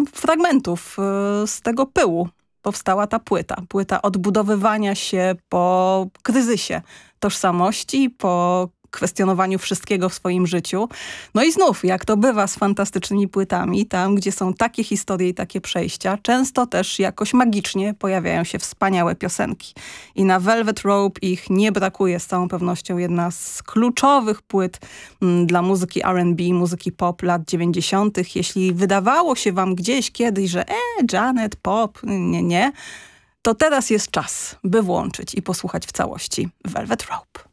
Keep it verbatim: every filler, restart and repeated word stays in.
fragmentów, y, z tego pyłu powstała ta płyta. Płyta odbudowywania się po kryzysie tożsamości, po kwestionowaniu wszystkiego w swoim życiu. No i znów, jak to bywa z fantastycznymi płytami, tam gdzie są takie historie i takie przejścia, często też jakoś magicznie pojawiają się wspaniałe piosenki. I na Velvet Rope ich nie brakuje, z całą pewnością jedna z kluczowych płyt m, dla muzyki R and B, muzyki pop lat dziewięćdziesiątych. Jeśli wydawało się wam gdzieś kiedyś, że e, Janet, pop, nie, nie, to teraz jest czas, by włączyć i posłuchać w całości Velvet Rope.